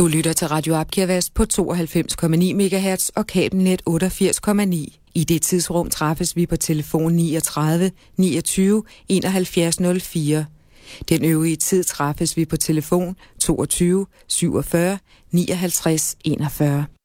Du lytter til Radio Abkirvest på 92,9 MHz og kabelnet 88,9. I det tidsrum træffes vi på telefon 39 29 71 04. Den øvrige tid træffes vi på telefon 22 47 59 41.